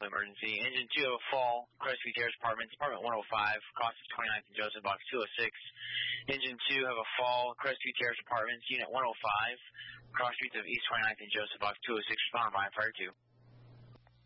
medical emergency. Engine 2 of a fall, Crestview Terrace Apartments, apartment 105, cross of 29th and Joseph, box 206. Engine 2 have a fall, Crestview Terrace Apartments, unit 105, cross streets of East 29th and Joseph, box 206, respond by Fire 2.